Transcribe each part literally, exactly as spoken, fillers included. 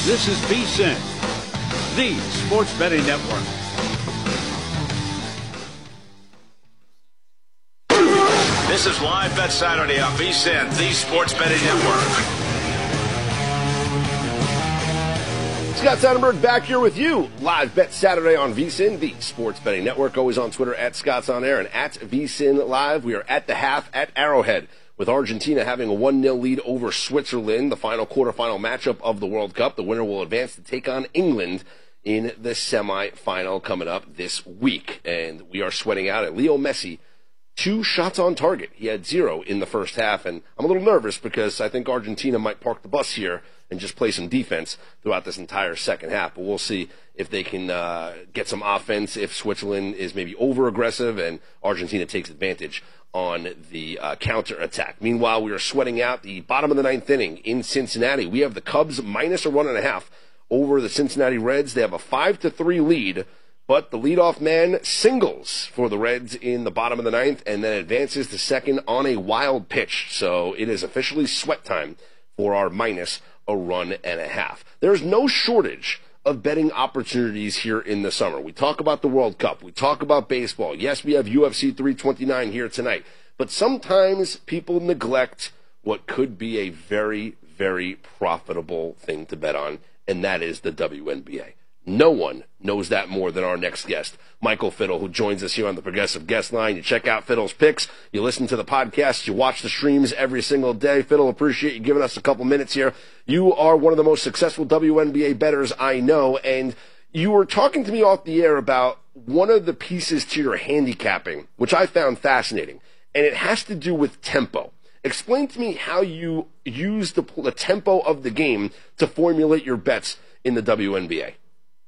This is VSiN, the Sports Betting Network. This is Live Bet Saturday on VSiN, the Sports Betting Network. Scott Sonnenberg back here with you. Live Bet Saturday on VSiN, the Sports Betting Network. Always on Twitter at Scott's On Air and at VSiN Live. We are at the half at Arrowhead with Argentina having a one nil lead over Switzerland, the final quarterfinal matchup of the World Cup. The winner will advance to take on England in the semifinal coming up this week. And we are sweating out at Leo Messi. Two shots on target. He had zero in the first half, and I'm a little nervous because I think Argentina might park the bus here and just play some defense throughout this entire second half. But we'll see if they can uh, get some offense, if Switzerland is maybe over-aggressive and Argentina takes advantage on the uh, counter-attack. Meanwhile, we are sweating out the bottom of the ninth inning in Cincinnati. We have the Cubs minus a run and a half over the Cincinnati Reds. They have a five to three lead. But the leadoff man singles for the Reds in the bottom of the ninth and then advances to second on a wild pitch. So it is officially sweat time for our minus a run and a half. There's no shortage of betting opportunities here in the summer. We talk about the World Cup. We talk about baseball. Yes, we have U F C three twenty-nine here tonight. But sometimes people neglect what could be a very, very profitable thing to bet on, and that is the W N B A. No one knows that more than our next guest, Michael Fiddle, who joins us here on the Progressive Guest Line. You check out Fiddle's picks. You listen to the podcast. You watch the streams every single day. Fiddle, appreciate you giving us a couple minutes here. You are one of the most successful W N B A bettors I know, and you were talking to me off the air about one of the pieces to your handicapping, which I found fascinating, and it has to do with tempo. Explain to me how you use the, the tempo of the game to formulate your bets in the W N B A.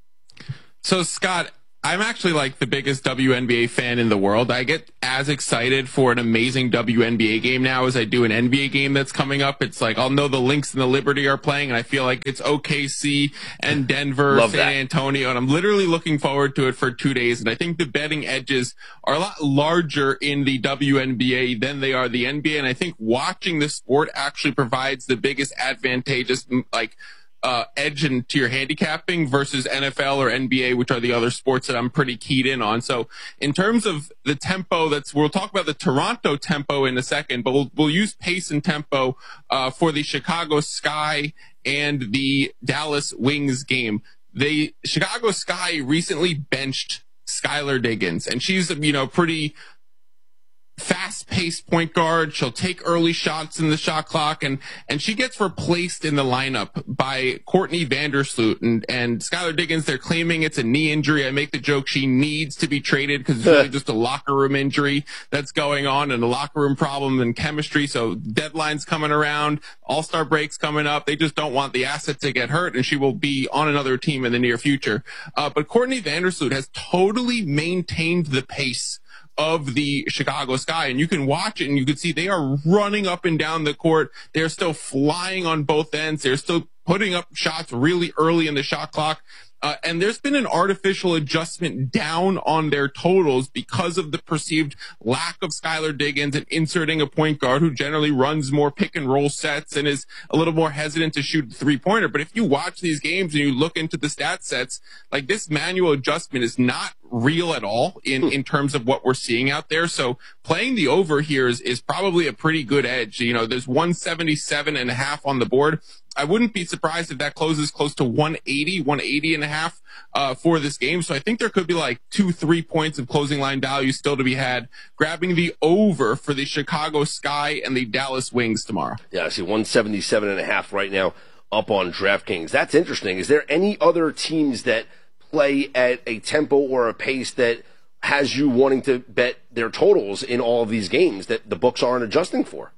So, Scott, I'm actually like the biggest W N B A fan in the world. I get as excited for an amazing W N B A game now as I do an N B A game that's coming up. It's like I'll know the Lynx and the Liberty are playing, and I feel like it's O K C and Denver, Love San that. Antonio, and I'm literally looking forward to it for two days. And I think the betting edges are a lot larger in the W N B A than they are the N B A. And I think watching the sport actually provides the biggest advantageous, like, Uh, edge into your handicapping versus N F L or N B A, which are the other sports that I'm pretty keyed in on. So in terms of the tempo, that's, we'll talk about the Toronto tempo in a second, but we'll, we'll use pace and tempo, uh, for the Chicago Sky and the Dallas Wings game. The Chicago Sky recently benched Skylar Diggins, and she's, you know, pretty fast-paced point guard. She'll take early shots in the shot clock, and and she gets replaced in the lineup by Courtney Vandersloot. And, and Skylar Diggins, they're claiming it's a knee injury. I make the joke she needs to be traded because it's really just a locker room injury that's going on and a locker room problem and chemistry. So deadline's coming around, all-star break's coming up. They just don't want the asset to get hurt, and she will be on another team in the near future. Uh, but Courtney Vandersloot has totally maintained the pace of the Chicago Sky, and you can watch it and you can see they are running up and down the court. They're still flying on both ends. They're still putting up shots really early in the shot clock. Uh, and there's been an artificial adjustment down on their totals because of the perceived lack of Skylar Diggins and inserting a point guard who generally runs more pick and roll sets and is a little more hesitant to shoot the three pointer. But if you watch these games and you look into the stat sets, like, this manual adjustment is not real at all in, in terms of what we're seeing out there. So playing the over here is, is probably a pretty good edge. You know, there's one seventy-seven and a half on the board. I wouldn't be surprised if that closes close to one eighty, one eighty and a half uh, for this game. So I think there could be like two, three points of closing line value still to be had, grabbing the over for the Chicago Sky and the Dallas Wings tomorrow. Yeah, I see one seventy-seven and a half right now up on DraftKings. That's interesting. Is there any other teams that play at a tempo or a pace that has you wanting to bet their totals in all of these games that the books aren't adjusting for?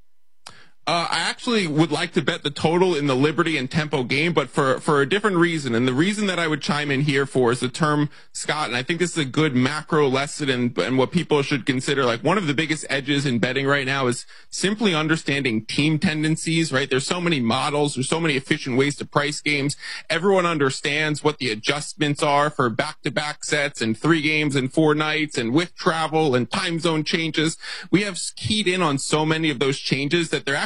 Uh, I actually would like to bet the total in the Liberty and Tempo game, but for, for a different reason. And the reason that I would chime in here for is the term, Scott, and I think this is a good macro lesson and, and what people should consider. Like, one of the biggest edges in betting right now is simply understanding team tendencies, right? There's so many models. There's so many efficient ways to price games. Everyone understands what the adjustments are for back-to-back sets and three games and four nights and with travel and time zone changes. We have keyed in on so many of those changes that they're actually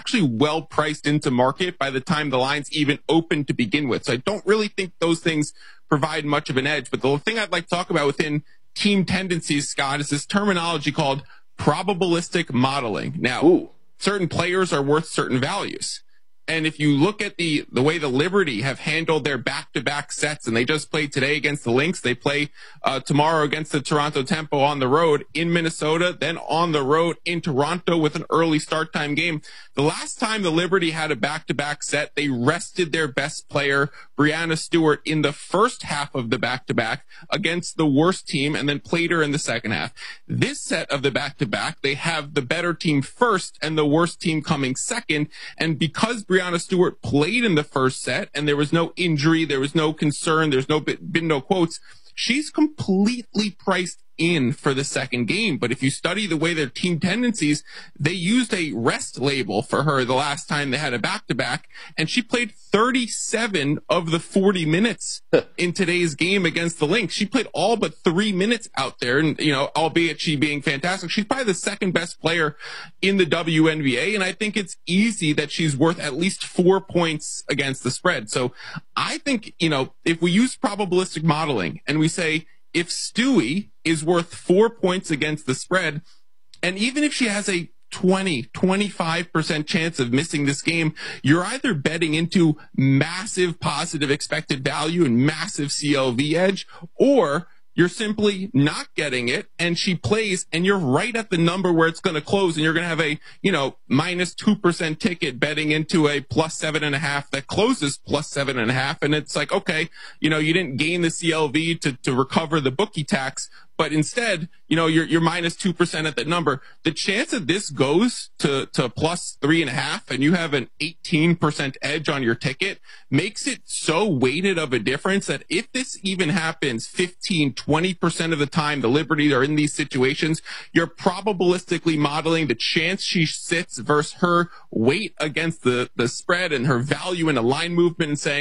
actually well priced into market by the time the lines even open to begin with. So I don't really think those things provide much of an edge. But the thing I'd like to talk about within team tendencies, Scott, is this terminology called probabilistic modeling. Now, Ooh. certain players are worth certain values. And if you look at the, the way the Liberty have handled their back-to-back sets, and they just played today against the Lynx, they play uh, tomorrow against the Toronto Tempo on the road in Minnesota, then on the road in Toronto with an early start time game. The last time the Liberty had a back-to-back set, they rested their best player, Brianna Stewart, in the first half of the back-to-back against the worst team, and then played her in the second half. This set of the back-to-back, they have the better team first and the worst team coming second, and because Brianna Stewart played in the first set and there was no injury, there was no concern, there's no been no quotes, she's completely priced in for the second game. But if you study the way their team tendencies, they used a rest label for her the last time they had a back-to-back, and she played thirty-seven of the forty minutes in today's game against the Lynx. She played all but three minutes out there, and, you know, albeit she being fantastic, she's probably the second best player in the W N B A, and I think it's easy that she's worth at least four points against the spread. So I think, you know, if we use probabilistic modeling and we say, if Stewie is worth four points against the spread, and even if she has a twenty, twenty-five percent chance of missing this game, you're either betting into massive positive expected value and massive C L V edge, or you're simply not getting it, and she plays, and you're right at the number where it's going to close, and you're going to have a, you know, minus two percent ticket betting into a plus seven and a half that closes plus seven and a half, and it's like, okay, you know, you didn't gain the C L V to, to recover the bookie tax, but instead, you know, you're, you're minus two percent at that number. The chance that this goes to, to plus three and a half and you have an eighteen percent edge on your ticket makes it so weighted of a difference that if this even happens fifteen, twenty percent of the time the Liberty are in these situations, you're probabilistically modeling the chance she sits versus her weight against the, the spread and her value in a line movement and saying,